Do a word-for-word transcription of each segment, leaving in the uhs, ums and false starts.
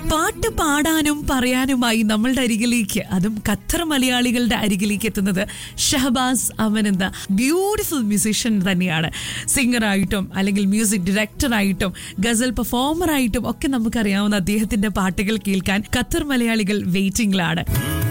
പാട്ട് പാടാനും പറയാനുമായി നമ്മളുടെ അരികിലേക്ക്, അതും ഖത്തർ മലയാളികളുടെ അരികിലേക്ക് എത്തുന്നത് ഷഹബാസ് അമൻ എന്ന ബ്യൂട്ടിഫുൾ മ്യൂസിഷ്യൻ തന്നെയാണ്. സിംഗറായിട്ടും അല്ലെങ്കിൽ മ്യൂസിക് ഡയറക്ടറായിട്ടും ഗസൽ പെർഫോമറായിട്ടും ഒക്കെ നമുക്കറിയാവുന്ന അദ്ദേഹത്തിന്റെ പാട്ടുകൾ കേൾക്കാൻ ഖത്തർ മലയാളികൾ വെയിറ്റിംഗിലാണ്.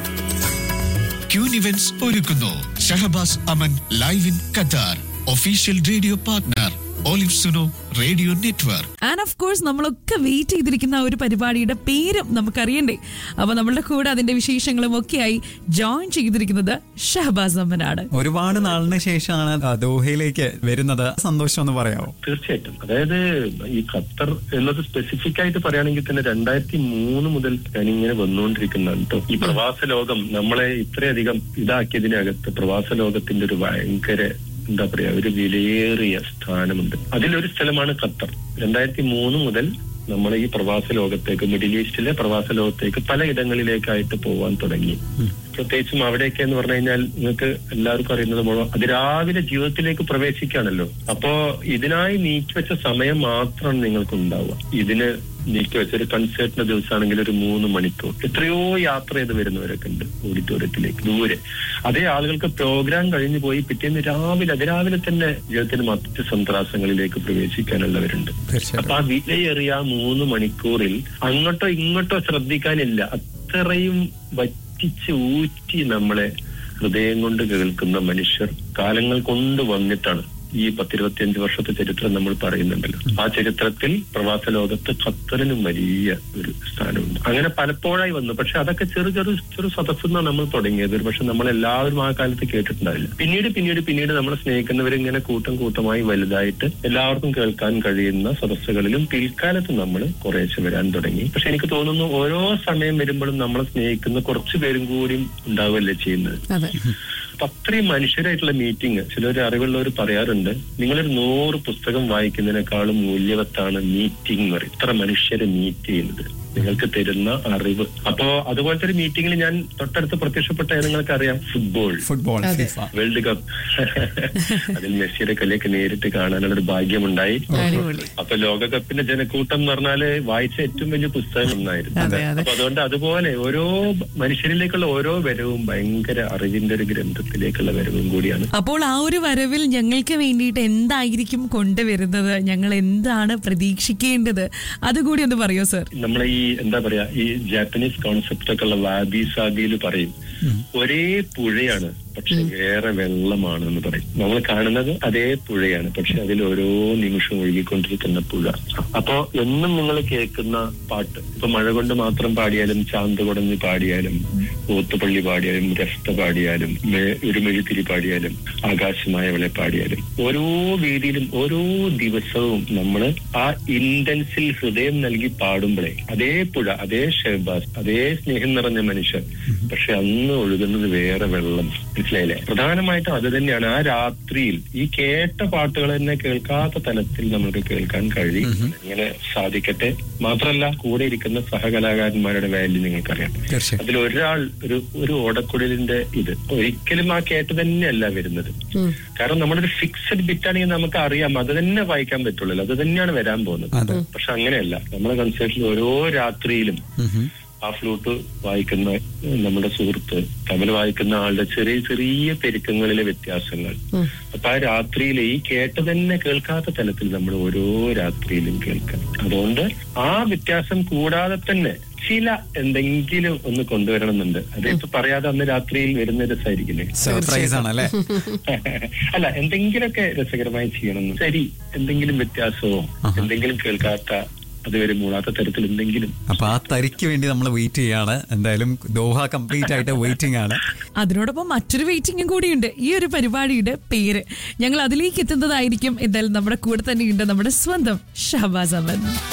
ക്യൂൻ ഇവന്റ്സ് ഒരുക്കുന്നു Shahbaz Aman live in Qatar. Official radio partner olive Suno radio network. And of course നമ്മളൊക്കെ വെയിറ്റ് ചെയ്തിരിക്കുന്ന ഒരു പരിപാടിയുടെ പേരും നമുക്കറിയണ്ടേ. അപ്പൊ നമ്മളുടെ കൂടെ അതിന്റെ വിശേഷങ്ങളും ഒക്കെയായി ജോയിൻ ചെയ്തിരിക്കുന്നത് ഷഹബാസ് അമനാണ്. ഒരുപാട് നാളിന് ശേഷമാണ് ദോഹയിലേക്ക് വരുന്നത്. സന്തോഷം എന്ന് പറയാമോ? തീർച്ചയായിട്ടും. അതായത് ഈ ഖത്തർ എന്നത് സ്പെസിഫിക് ആയിട്ട് പറയുകയാണെങ്കിൽ തന്നെ രണ്ടായിരത്തി മൂന്ന് മുതൽ ഞാനിങ്ങനെ വന്നുകൊണ്ടിരിക്കുന്നതാണ് കേട്ടോ. ഈ പ്രവാസ ലോകം നമ്മളെ ഇത്രയധികം ഇതാക്കിയതിനകത്ത് പ്രവാസ ലോകത്തിന്റെ ഒരു ഭയങ്കര എന്താ പറയാ ഒരു വിലയേറിയ സ്ഥാനമുണ്ട്. അതിലൊരു സ്ഥലമാണ് ഖത്തർ. രണ്ടായിരത്തി മൂന്ന് മുതൽ നമ്മൾ ഈ പ്രവാസ ലോകത്തേക്ക്, മിഡിൽ ഈസ്റ്റിലെ പ്രവാസ ലോകത്തേക്ക് പലയിടങ്ങളിലേക്കായിട്ട് പോവാൻ തുടങ്ങി. പ്രത്യേകിച്ചും അവിടെയൊക്കെ എന്ന് പറഞ്ഞു കഴിഞ്ഞാൽ നിങ്ങൾക്ക് എല്ലാവർക്കും അറിയുന്നത് പോലെ അതിരാവിലെ ജീവിതത്തിലേക്ക് പ്രവേശിക്കുകയാണല്ലോ. അപ്പോ ഇതിനായി നീക്കിവെച്ച സമയം മാത്രമാണ് നിങ്ങൾക്ക് ഉണ്ടാവുക. ഇതിന് നീക്കിവെച്ച ഒരു കൺസേർട്ടിന്റെ ദിവസമാണെങ്കിൽ ഒരു മൂന്ന് മണിക്കൂർ എത്രയോ യാത്ര ചെയ്ത് വരുന്നവരൊക്കെ ഉണ്ട് ഓഡിറ്റോറിയത്തിലേക്ക് ദൂരെ. അതേ ആളുകൾക്ക് പ്രോഗ്രാം കഴിഞ്ഞു പോയി പിറ്റേന്ന് രാവിലെ അതിരാവിലെ തന്നെ ജീവിതത്തിന് മറ്റ് സന്ത്രാസങ്ങളിലേക്ക് പ്രവേശിക്കാനുള്ളവരുണ്ട്. അപ്പൊ ആ വിലയേറിയ മൂന്ന് മണിക്കൂറിൽ അങ്ങോട്ടോ ഇങ്ങോട്ടോ ശ്രദ്ധിക്കാനില്ല. അത്രയും വറ്റിച്ച് ഊറ്റി നമ്മളെ ഹൃദയം കൊണ്ട് കേൾക്കുന്ന മനുഷ്യർ കാലങ്ങൾ കൊണ്ട് വന്നിട്ടാണ് ഈ പത്തിരുപത്തിയഞ്ച് വർഷത്തെ ചരിത്രം നമ്മൾ പറയുന്നുണ്ടല്ലോ. ആ ചരിത്രത്തിൽ പ്രവാസ ലോകത്ത് ഖത്തറിനും വലിയ ഒരു സ്ഥാനമുണ്ട്. അങ്ങനെ പലപ്പോഴായി വന്നു. പക്ഷെ അതൊക്കെ ചെറു ചെറു ചെറു സദസ്സെന്നാണ് നമ്മൾ തുടങ്ങിയത്. പക്ഷെ നമ്മൾ എല്ലാവരും ആ കാലത്ത് കേട്ടിട്ടുണ്ടാവില്ല. പിന്നീട് പിന്നീട് പിന്നീട് നമ്മളെ സ്നേഹിക്കുന്നവരിങ്ങനെ കൂട്ടം കൂട്ടമായി വലുതായിട്ട് എല്ലാവർക്കും കേൾക്കാൻ കഴിയുന്ന സദസ്സുകളിലും പിൽക്കാലത്ത് നമ്മൾ കുറേശ്ശെ വരാൻ തുടങ്ങി. പക്ഷെ എനിക്ക് തോന്നുന്നു ഓരോ സമയം വരുമ്പോഴും നമ്മളെ സ്നേഹിക്കുന്ന കുറച്ചു പേരും കൂടിയും ഉണ്ടാവുകയല്ലേ ചെയ്യുന്നത്. അത്രയും മനുഷ്യരായിട്ടുള്ള മീറ്റിംഗ്. ചിലർ അറിവുള്ളവർ പറയാറുണ്ട്, നിങ്ങളൊരു നൂറ് പുസ്തകം വായിക്കുന്നതിനേക്കാളും മൂല്യവത്താണ് മീറ്റിംഗ് എന്ന് പറയും. ഇത്ര മനുഷ്യരെ മീറ്റ് ചെയ്യുന്നത് നിങ്ങൾക്ക് തരുന്ന അറിവ്. അപ്പോ അതുപോലത്തെ ഒരു മീറ്റിംഗിൽ ഞാൻ തൊട്ടടുത്ത് പ്രത്യക്ഷപ്പെട്ട നിങ്ങൾക്ക് അറിയാം, ഫുട്ബോൾ ഫുട്ബോൾ വേൾഡ് കപ്പ്. അതിൽ മെസ്സിയുടെ കളിയൊക്കെ നേരിട്ട് കാണാനുള്ള ഒരു ഭാഗ്യമുണ്ടായി. അപ്പൊ ലോകകപ്പിന്റെ ജനക്കൂട്ടം എന്ന് പറഞ്ഞാല് വായിച്ച ഏറ്റവും വലിയ പുസ്തകം ഒന്നായിരുന്നു. അപ്പൊ അതുകൊണ്ട് അതുപോലെ ഓരോ മനുഷ്യരിലേക്കുള്ള ഓരോ വരവും ഭയങ്കര അറിവിന്റെ ഒരു ഗ്രന്ഥത്തിലേക്കുള്ള വരവും കൂടിയാണ്. അപ്പോൾ ആ ഒരു വരവിൽ ഞങ്ങൾക്ക് വേണ്ടിയിട്ട് എന്തായിരിക്കും കൊണ്ടുവരുന്നത്, ഞങ്ങൾ എന്താണ് പ്രതീക്ഷിക്കേണ്ടത്, അതുകൂടി ഒന്ന് പറയോ സർ? നമ്മളെ ഈ എന്താ പറയാ ഈ ജാപ്പനീസ് കോൺസെപ്റ്റ് ഒക്കെ ഉള്ള വാബി സാബിയിൽ പറയും, ഒരേ പുഴയാണ് പക്ഷെ വേറെ വെള്ളമാണ് എന്ന് പറയും. നമ്മൾ കാണുന്നത് അതേ പുഴയാണ്, പക്ഷെ അതിൽ ഓരോ നിമിഷം ഒഴുകിക്കൊണ്ടിരിക്കുന്ന പുഴ. അപ്പോ എന്നും നിങ്ങൾ കേൾക്കുന്ന പാട്ട്, ഇപ്പൊ മഴ കൊണ്ട് മാത്രം പാടിയാലും, ചാന്ത് കുടഞ്ഞ് പാടിയാലും, ഓത്തുപള്ളി പാടിയാലും, രസ്ത പാടിയാലും, ഒരു മെഴുതിരി പാടിയാലും, ആകാശമായവളെ പാടിയാലും, ഓരോ വേദിയിലും ഓരോ ദിവസവും നമ്മൾ ആ ഇന്റൻസിൽ ഹൃദയം നൽകി പാടുമ്പോഴേ അതേ പുഴ, അതേ ഷഹബാസ്, അതേ സ്നേഹം നിറഞ്ഞ മനുഷ്യൻ, പക്ഷെ അന്ന് ഒഴുകുന്നത് വേറെ വെള്ളം. മനസ്സിലായില്ലേ? പ്രധാനമായിട്ടും അത് തന്നെയാണ്. ആ രാത്രിയിൽ ഈ കേട്ട പാട്ടുകൾ തന്നെ കേൾക്കാത്ത തലത്തിൽ നമുക്ക് കേൾക്കാൻ കഴിയും. ഇങ്ങനെ സാധിക്കട്ടെ. മാത്രമല്ല കൂടെ ഇരിക്കുന്ന സഹകലാകാരന്മാരുടെ വാല്യൂ നിങ്ങൾക്കറിയാം. അതിൽ ഒരാൾ ഒരു ഒരു ഓടക്കുഴലിന്റെ ഇത് ഒരിക്കലും ആ കേട്ട് തന്നെയല്ല വരുന്നത്. കാരണം നമ്മുടെ ഒരു ഫിക്സഡ് ബിറ്റാണെങ്കിൽ നമുക്ക് അറിയാം, അത് തന്നെ വായിക്കാൻ പറ്റുള്ളൂ, അത് തന്നെയാണ് വരാൻ പോകുന്നത്. പക്ഷെ അങ്ങനെയല്ല. നമ്മുടെ കൺസേർട്ടിൽ ഓരോ രാത്രിയിലും ആ ഫ്ലൂട്ട് വായിക്കുന്ന നമ്മുടെ സുഹൃത്ത്, തബല വായിക്കുന്ന ആളുടെ ചെറിയ ചെറിയ പെരുക്കങ്ങളിലെ വ്യത്യാസങ്ങൾ, അപ്പൊ ആ രാത്രിയിൽ ഈ കേട്ട തന്നെ കേൾക്കാത്ത തലത്തിൽ നമ്മൾ ഓരോ രാത്രിയിലും കേൾക്കാം. അതുകൊണ്ട് ആ വ്യത്യാസം കൂടാതെ തന്നെ ചില എന്തെങ്കിലും ഒന്ന് കൊണ്ടുവരണമെന്നുണ്ട്. അതിപ്പോ പറയാതെ അന്ന് രാത്രിയിൽ വരുന്ന രസമായിരിക്കില്ലേ? സർപ്രൈസ് ആണല്ലേ? അല്ല, എന്തെങ്കിലുമൊക്കെ രസകരമായി ചെയ്യണം. ശരി, എന്തെങ്കിലും വ്യത്യാസമോ എന്തെങ്കിലും കേൾക്കാത്ത അതുവരെ മൂടാത്ത തരത്തിൽ എന്തെങ്കിലും. അപ്പൊ ആ തരിക്ക് വേണ്ടി നമ്മൾ വെയിറ്റ് ചെയ്യാണ്. എന്തായാലും ദോഹ കംപ്ലീറ്റ് ആയിട്ട് വെയിറ്റിംഗ് ആണ്. അതിനോടൊപ്പം മറ്റൊരു വെയിറ്റിംഗും കൂടിയുണ്ട്. ഈ ഒരു പരിപാടിയുടെ പേര് ഞങ്ങൾ അതിലേക്ക് എത്തുന്നതായിരിക്കും. എന്തായാലും നമ്മുടെ കൂടെ തന്നെയുണ്ട് നമ്മുടെ സ്വന്തം ഷഹബാസ് അമൻ.